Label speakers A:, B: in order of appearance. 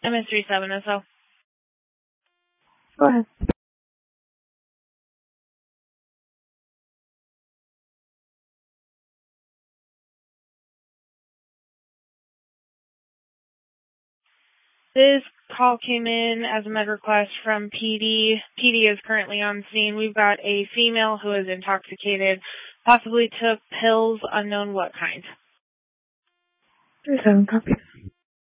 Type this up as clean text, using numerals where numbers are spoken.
A: MS37SO.
B: Go ahead.
A: This call came in as a med request from PD. PD is currently on scene. We've got a female who is intoxicated, possibly took pills, unknown what kind.
B: 37, copy.